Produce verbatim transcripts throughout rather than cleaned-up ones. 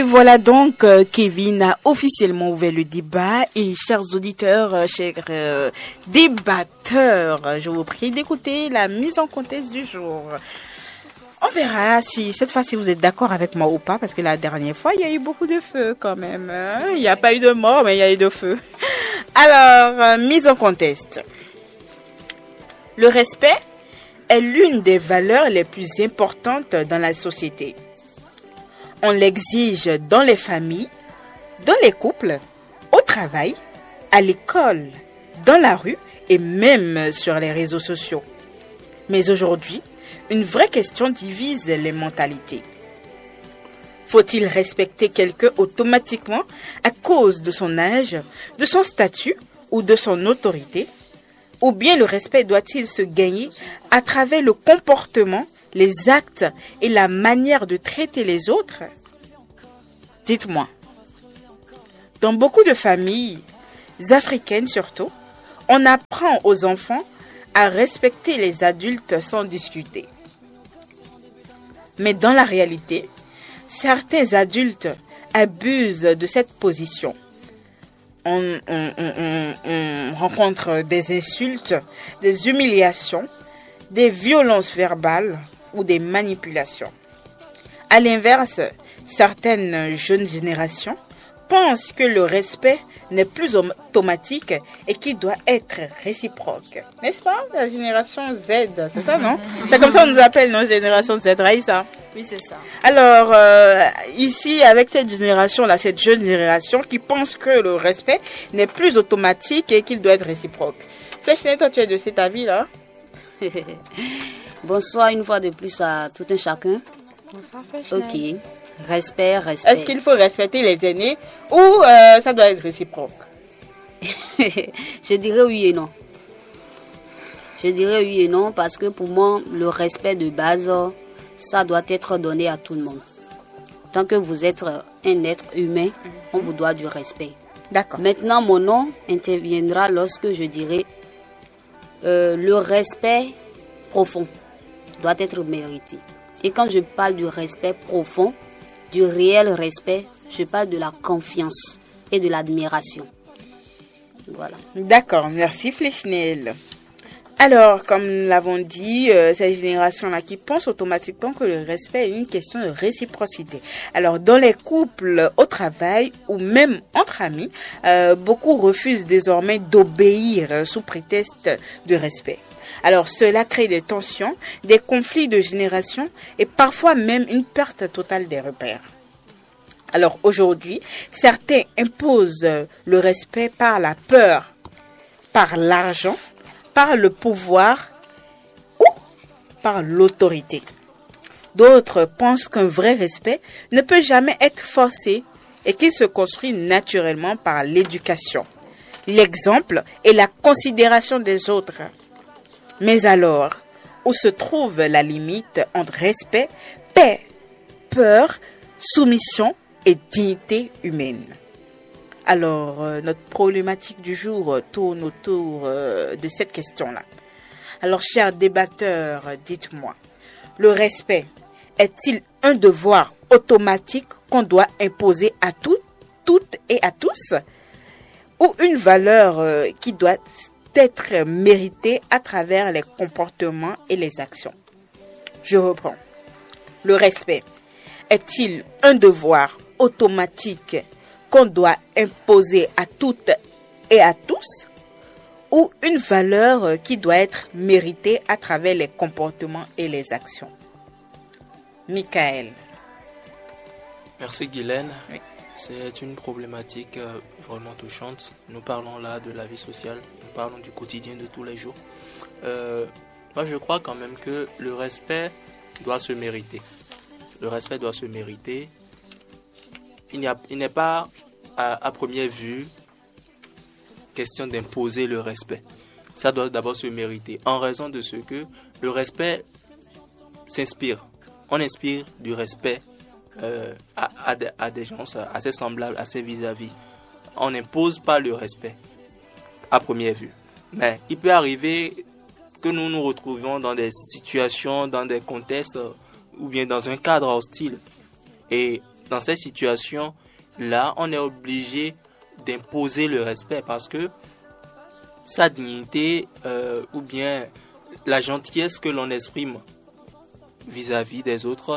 Et voilà donc, euh, Kevin a officiellement ouvert le débat. Et chers auditeurs, euh, chers euh, débatteurs, je vous prie d'écouter la mise en contexte du jour. On verra si cette fois-ci vous êtes d'accord avec moi ou pas, parce que la dernière fois, il y a eu beaucoup de feu quand même. Hein. Il n'y a pas eu de mort, mais il y a eu de feu. Alors, euh, mise en contexte. Le respect est l'une des valeurs les plus importantes dans la société. On l'exige dans les familles, dans les couples, au travail, à l'école, dans la rue et même sur les réseaux sociaux. Mais aujourd'hui, une vraie question divise les mentalités. Faut-il respecter quelqu'un automatiquement à cause de son âge, de son statut ou de son autorité? Ou bien le respect doit-il se gagner à travers le comportement, les actes et la manière de traiter les autres? Dites-moi, dans beaucoup de familles africaines surtout, on apprend aux enfants à respecter les adultes sans discuter. Mais dans la réalité, certains adultes abusent de cette position. On, on, on, on rencontre des insultes, des humiliations, des violences verbales ou des manipulations. À l'inverse, certaines jeunes générations pensent que le respect n'est plus automatique et qu'il doit être réciproque. N'est-ce pas, la génération Z? C'est ça, non? C'est comme ça qu'on nous appelle, non, génération Z, Raïssa? Oui, c'est ça. Alors, euh, ici, avec cette génération-là, cette jeune génération qui pense que le respect n'est plus automatique et qu'il doit être réciproque. Flèche, toi, tu es de cet avis-là? Bonsoir une fois de plus à tout un chacun. Bonsoir, Flèche. Ok. Respect, respect. Est-ce qu'il faut respecter les aînés ou euh, ça doit être réciproque? Je dirais oui et non. Je dirais oui et non parce que pour moi, le respect de base, ça doit être donné à tout le monde. Tant que vous êtes un être humain, on vous doit du respect. D'accord. Maintenant, mon nom interviendra lorsque je dirai euh, le respect profond doit être mérité. Et quand je parle du respect profond, du réel respect, je parle de la confiance et de l'admiration. Voilà. D'accord, merci Fléchnel. Alors, comme nous l'avons dit, euh, cette génération-là qui pense automatiquement que le respect est une question de réciprocité. Alors, dans les couples, au travail ou même entre amis, euh, beaucoup refusent désormais d'obéir sous prétexte de respect. Alors, cela crée des tensions, des conflits de génération et parfois même une perte totale des repères. Alors, aujourd'hui, certains imposent le respect par la peur, par l'argent, par le pouvoir ou par l'autorité. D'autres pensent qu'un vrai respect ne peut jamais être forcé et qu'il se construit naturellement par l'éducation, l'exemple et la considération des autres. Mais alors, où se trouve la limite entre respect, paix, peur, soumission et dignité humaine? Alors, euh, notre problématique du jour euh, tourne autour euh, de cette question-là. Alors, chers débatteurs, dites-moi, le respect est-il un devoir automatique qu'on doit imposer à toutes, toutes et à tous, ou une valeur euh, qui doit être méritée à travers les comportements et les actions? Je reprends. Le respect est-il un devoir automatique qu'on doit imposer à toutes et à tous, ou une valeur qui doit être méritée à travers les comportements et les actions? Michael. Merci Guylaine. Oui. C'est une problématique euh, vraiment touchante. Nous parlons là de la vie sociale, nous parlons du quotidien de tous les jours. Euh, moi je crois quand même que le respect doit se mériter. Le respect doit se mériter. Il n'y a, il n'est pas à, à première vue question d'imposer le respect. Ça doit d'abord se mériter en raison de ce que le respect s'inspire. On inspire du respect euh, à, à, à des gens assez semblables, assez vis-à-vis. On n'impose pas le respect à première vue. Mais il peut arriver que nous nous retrouvions dans des situations, dans des contextes ou bien dans un cadre hostile. Et dans cette situation-là, on est obligé d'imposer le respect parce que sa dignité euh, ou bien la gentillesse que l'on exprime vis-à-vis des autres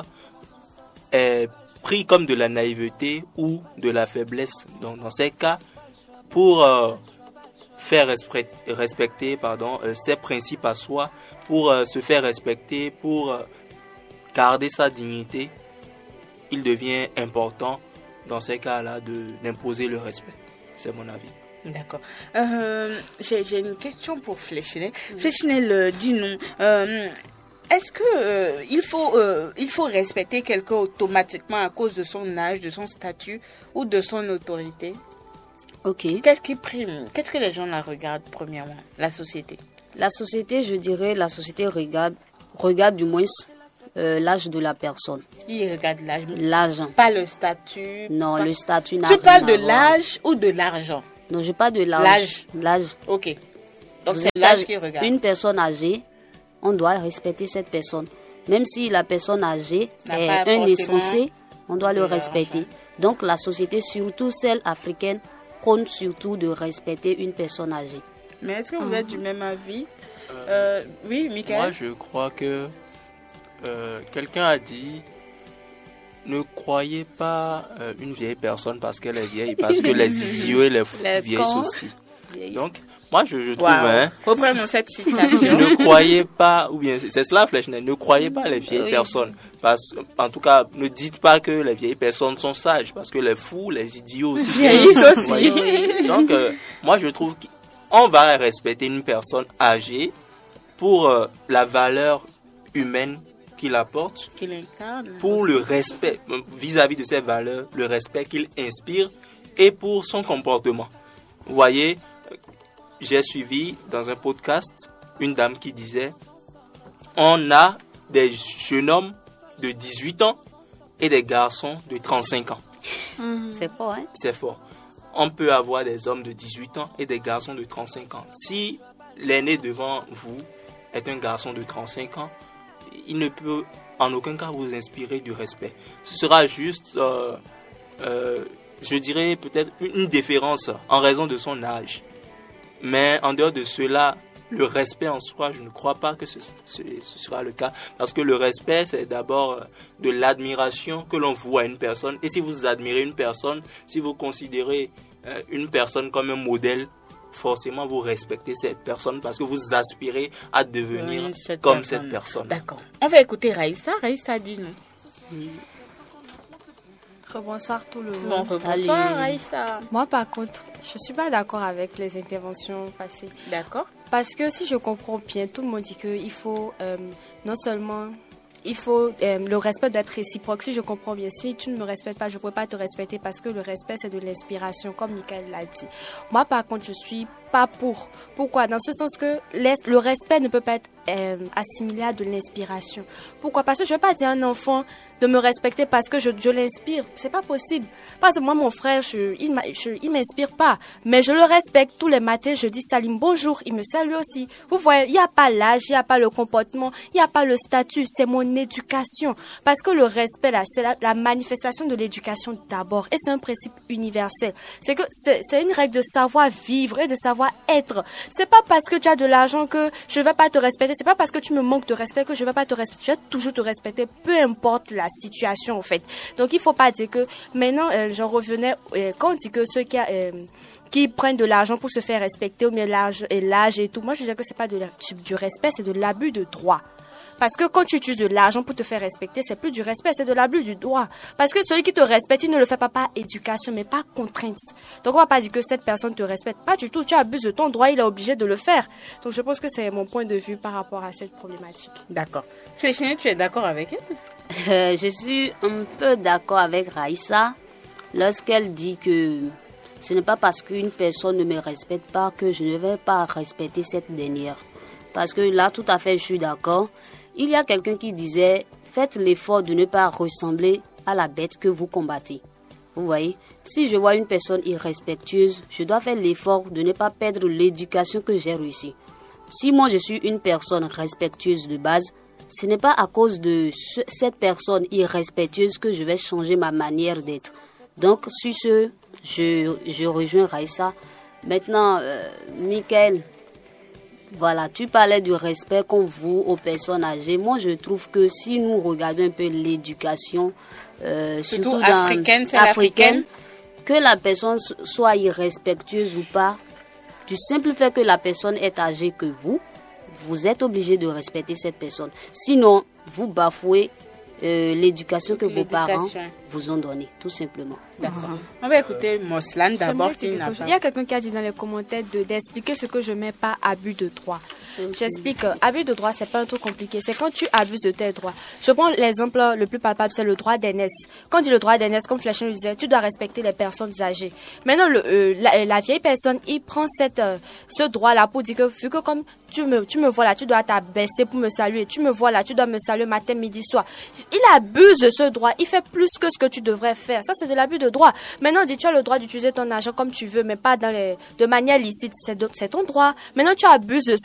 est pris comme de la naïveté ou de la faiblesse. Donc dans ces cas, pour euh, faire respect, respecter pardon, euh, ses principes à soi, pour euh, se faire respecter, pour euh, garder sa dignité, il devient important dans ces cas-là de, d'imposer le respect. C'est mon avis. D'accord. Euh, j'ai, j'ai une question pour Fléchinel. Oui. Fléchinel, euh, dis-nous, euh, est-ce que euh, il faut euh, il faut respecter quelqu'un automatiquement à cause de son âge, de son statut ou de son autorité? Ok. Qu'est-ce qui prime? Qu'est-ce que les gens la regardent premièrement? La société. La société, je dirais, la société regarde regarde du moins euh, l'âge de la personne. Il regarde l'âge. L'âge. Pas le statut. Non, pas... le statut n'a Tu rien parles de à voir. l'âge ou de l'argent? Non, je parle de l'âge. L'âge. L'âge. Ok. Donc Vous c'est êtes l'âge âge- qui regarde. Une personne âgée, on doit respecter cette personne. Même si la personne âgée N'a est pas un forcément insensé, on doit de le l'argent. respecter. Donc la société, surtout celle africaine, prône surtout de respecter une personne âgée. Mais est-ce que vous Ah. êtes du même avis? Euh, Euh, oui, Michael. Moi, je crois que euh, quelqu'un a dit ne croyez pas euh, une vieille personne parce qu'elle est vieille, parce que les idiots et les fous Les vieillissent cons. aussi. Donc, moi, je, je trouve, Wow. hein, Reprenons cette citation. ne croyez pas, ou bien c'est cela, Fléchinel, ne croyez pas les vieilles Oui. personnes. Parce, en tout cas, ne dites pas que les vieilles personnes sont sages, parce que les fous, les idiots aussi Vieillissent vieillissent, aussi. vous voyez. Oui. Donc, euh, moi, je trouve qu'on va respecter une personne âgée pour euh, la valeur humaine qu'il apporte, Qu'il incarne. pour le respect euh, vis-à-vis de ses valeurs, le respect qu'il inspire et pour son comportement. Vous voyez, euh, j'ai suivi dans un podcast une dame qui disait on a des jeunes hommes de dix-huit ans et des garçons de trente-cinq ans. C'est fort, hein? C'est fort. On peut avoir des hommes de dix-huit ans et des garçons de trente-cinq ans. Si l'aîné devant vous est un garçon de trente-cinq ans, il ne peut en aucun cas vous inspirer du respect. Ce sera juste, euh, euh, je dirais peut-être une déférence en raison de son âge. Mais en dehors de cela, le respect en soi, je ne crois pas que ce, ce, ce sera le cas. Parce que le respect, c'est d'abord de l'admiration que l'on voue à une personne. Et si vous admirez une personne, si vous considérez euh, une personne comme un modèle, forcément vous respectez cette personne parce que vous aspirez à devenir Oui, cette comme personne. cette personne. D'accord. On va écouter Raïssa. Raïssa, dis-nous. Bonsoir tout le Bon, monde. bonsoir Salut. Raïssa. Moi par contre, je suis pas d'accord avec les interventions passées. D'accord. Parce que si je comprends bien, tout le monde dit qu'il faut euh, non seulement il faut euh, le respect doit être réciproque. Si je comprends bien, si tu ne me respectes pas, je ne pourrais pas te respecter parce que le respect c'est de l'inspiration, comme Michael l'a dit. Moi par contre, je suis pas pour. Pourquoi? Dans ce sens que l'es- le respect ne peut pas être euh, assimilé à de l'inspiration. Pourquoi? Parce que je ne vais pas dire à un enfant de me respecter parce que je, je l'inspire. C'est pas possible. Parce que moi, mon frère, je, il m'a- je- il m'inspire pas. Mais je le respecte. Tous les matins, je dis Salim, bonjour. Il me salue aussi. Vous voyez, il n'y a pas l'âge, il n'y a pas le comportement, il n'y a pas le statut. C'est mon éducation. Parce que le respect, là, c'est la, la manifestation de l'éducation d'abord. Et c'est un principe universel. C'est que c'est c'est une règle de savoir vivre et de savoir être. C'est pas parce que tu as de l'argent que je vais pas te respecter. C'est pas parce que tu me manques de respect que je vais pas te respecter. Je vais toujours te respecter, peu importe la situation en fait. Donc il faut pas dire que maintenant euh, j'en revenais euh, quand on dit que ceux qui, a, euh, qui prennent de l'argent pour se faire respecter ou bien l'âge et l'âge et tout, moi je dis que c'est pas de la- du respect, c'est de l'abus de droit. Parce que quand tu utilises de l'argent pour te faire respecter, c'est plus du respect, c'est de l'abus du droit. Parce que celui qui te respecte, il ne le fait pas par éducation, mais par contrainte. Donc on va pas dire que cette personne te respecte. Pas du tout, tu abuses de ton droit, il est obligé de le faire. Donc je pense que c'est mon point de vue par rapport à cette problématique. D'accord. Fléchinel, tu es d'accord avec elle? Euh, je suis un peu d'accord avec Raïssa lorsqu'elle dit que ce n'est pas parce qu'une personne ne me respecte pas que je ne vais pas respecter cette dernière. Parce que là, tout à fait, je suis d'accord. Il y a quelqu'un qui disait, faites l'effort de ne pas ressembler à la bête que vous combattez. Vous voyez, si je vois une personne irrespectueuse, je dois faire l'effort de ne pas perdre l'éducation que j'ai réussi. Si moi je suis une personne respectueuse de base, ce n'est pas à cause de ce, cette personne irrespectueuse que je vais changer ma manière d'être. Donc, sur ce, je, je rejoins Raïssa. Maintenant, euh, Michael, voilà, tu parlais du respect qu'on voue aux personnes âgées. Moi, je trouve que si nous regardons un peu l'éducation, euh, surtout, surtout dans, africaine, africaine, que la personne soit irrespectueuse ou pas, du simple fait que la personne est âgée que vous, vous êtes obligé de respecter cette personne. Sinon, vous bafouez euh, l'éducation que vos parents vous ont donnée, tout simplement. D'accord. Uh-huh. On va écouter Moslan d'abord. Il y a quelqu'un qui a dit dans les commentaires de, d'expliquer ce que je mets pas abus de droit. Okay. J'explique, euh, abus de droit, c'est pas un truc compliqué. C'est quand tu abuses de tes droits. Je prends l'exemple le plus palpable, c'est le droit d'aînesse. Quand on dit le droit d'aînesse, comme Fléchon le disait, tu dois respecter les personnes âgées. Maintenant, le, euh, la, la vieille personne, il prend cette, euh, ce droit-là pour dire que, vu que comme tu me, tu me vois là, tu dois t'abaisser pour me saluer. Tu me vois là, tu dois me saluer matin, midi, soir. Il abuse de ce droit. Il fait plus que ce que tu devrais faire. Ça, c'est de l'abus de droit. Maintenant, dis, tu as le droit d'utiliser ton argent comme tu veux, mais pas dans les, de manière licite. C'est, de, c'est ton droit. Maintenant, tu abuses de ça.